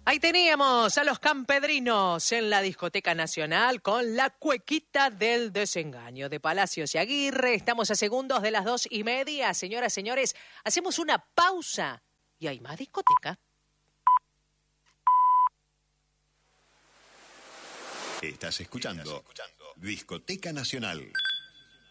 Ahí teníamos a los Campedrinos en la Discoteca Nacional con la cuequita del desengaño de Palacios y Aguirre. Estamos a segundos de las 2:30. Señoras, señores, hacemos una pausa y hay más discoteca. Estás escuchando Discoteca Nacional.